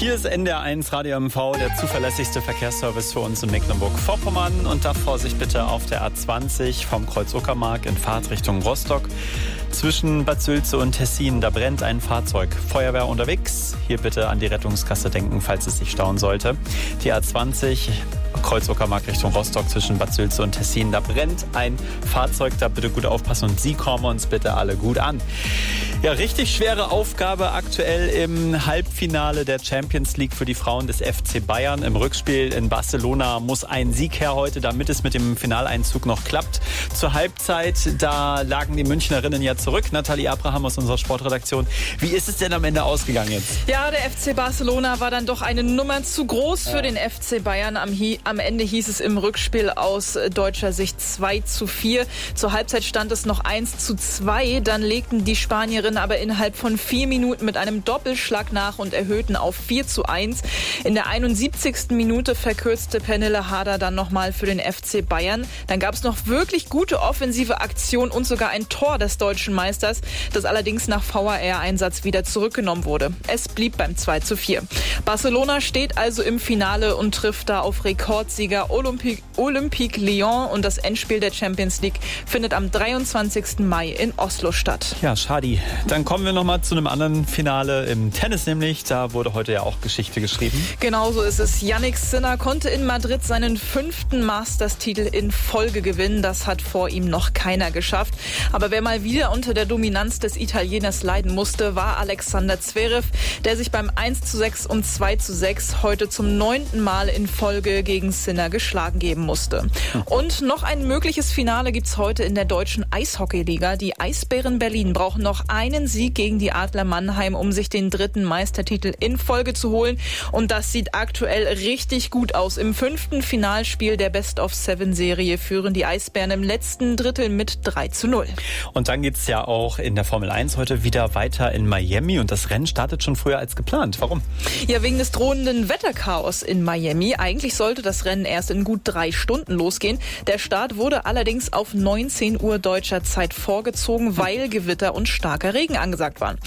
Hier ist NDR1 Radio MV, der zuverlässigste Verkehrsservice für uns in Mecklenburg-Vorpommern. Und da Vorsicht bitte auf der A20 vom Kreuz Uckermark in Fahrtrichtung Rostock. Zwischen Bad Sülze und Tessin, da brennt ein Fahrzeug. Feuerwehr unterwegs. Hier bitte an die Rettungskasse denken, falls es sich stauen sollte. Die A20 Kreuz Uckermark Richtung Rostock zwischen Bad Sülze und Tessin, da brennt ein Fahrzeug. Da bitte gut aufpassen und Sie kommen uns bitte alle gut an. Ja, richtig schwere Aufgabe aktuell im Halbfinale der Champions League für die Frauen des FC Bayern. Im Rückspiel in Barcelona muss ein Sieg her heute, damit es mit dem Finaleinzug noch klappt. Zur Halbzeit, da lagen die Münchnerinnen ja zurück. Nathalie Abraham aus unserer Sportredaktion. Wie ist es denn am Ende ausgegangen jetzt? Ja, der FC Barcelona war dann doch eine Nummer zu groß für den FC Bayern. Am Ende hieß es im Rückspiel aus deutscher Sicht 2:4. Zur Halbzeit stand es noch 1:2. Dann legten die Spanierinnen aber innerhalb von 4 Minuten mit einem Doppelschlag nach und erhöhten auf 4:1. In der 71. Minute verkürzte Pernille Harder dann nochmal für den FC Bayern. Dann gab es noch wirklich gute offensive Aktionen und sogar ein Tor des deutschen Meisters, das allerdings nach VAR-Einsatz wieder zurückgenommen wurde. Es blieb beim 2:4. Barcelona steht also im Finale und trifft da auf Rekordsieger Olympique Lyon, und das Endspiel der Champions League findet am 23. Mai in Oslo statt. Ja, schade. Dann kommen wir nochmal zu einem anderen Finale im Tennis nämlich. Da wurde heute ja auch Geschichte geschrieben. Genau so ist es. Jannik Sinner konnte in Madrid seinen 5. Masters-Titel in Folge gewinnen. Das hat vor ihm noch keiner geschafft. Aber wer mal wieder unter der Dominanz des Italieners leiden musste, war Alexander Zverev, der sich beim 1:6 und 2:6 heute zum 9. Mal in Folge gegen Sinner geschlagen geben musste. Und noch ein mögliches Finale gibt's heute in der deutschen Eishockeyliga. Die Eisbären Berlin brauchen noch einen Sieg gegen die Adler Mannheim, um sich den 3. Meistertitel in Folge zu holen. Und das sieht aktuell richtig gut aus. Im 5. Finalspiel der Best-of-7-Serie führen die Eisbären im letzten Drittel mit 3:0. Und dann geht's ja auch in der Formel 1 heute wieder weiter in Miami. Und das Rennen startet schon früher als geplant. Warum? Ja, wegen des drohenden Wetterchaos in Miami. Eigentlich sollte das Rennen erst in gut 3 Stunden losgehen. Der Start wurde allerdings auf 19 Uhr deutscher Zeit vorgezogen, weil Gewitter und starker Regen angesagt waren.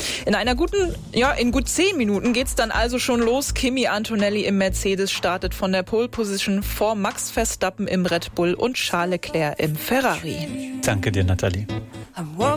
In gut 10 Minuten geht's dann also schon los. Kimi Antonelli im Mercedes startet von der Pole Position vor Max Verstappen im Red Bull und Charles Leclerc im Ferrari. Danke dir, Nathalie.